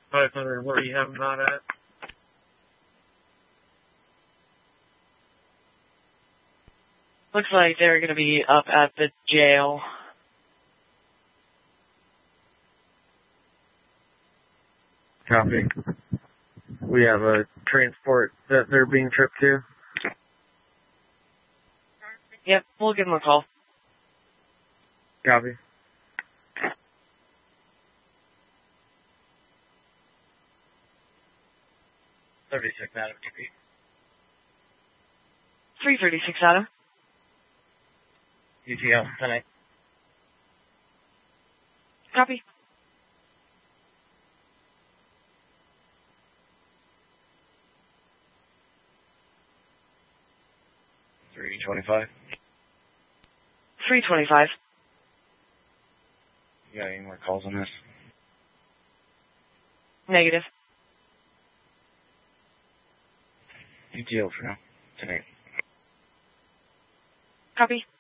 500, what do you have them out at? Looks like they're going to be up at the jail. Copy. We have a transport that they're being tripped to. Yep, we'll give them a call. Copy. $36 Adam, TP. 336 Adam. UTL, 10-8. Copy. $325. 325. You got any more calls on this? Negative. UTL for now. 10-8. Copy.